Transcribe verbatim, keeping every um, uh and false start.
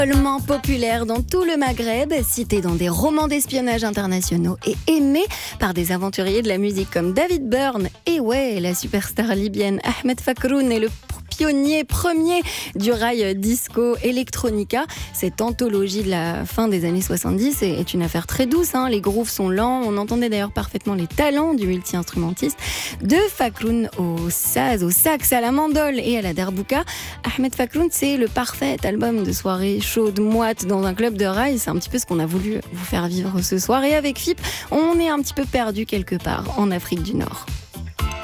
Follement populaire dans tout le Maghreb, cité dans des romans d'espionnage internationaux et aimé par des aventuriers de la musique comme David Byrne et ouais, la superstar libyenne Ahmed Fakroun est le pionnier premier du rail disco electronica. Cette anthologie de la fin des années soixante-dix est une affaire très douce, hein. Les grooves sont lents, on entendait d'ailleurs parfaitement les talents du multi-instrumentiste. De Fakroun au saz, au sax, à la mandole et à la derbouka, Ahmed Fakroun, c'est le parfait album de soirée chaude, moite dans un club de rail. C'est un petit peu ce qu'on a voulu vous faire vivre ce soir. Et avec F I P, on est un petit peu perdu quelque part en Afrique du Nord.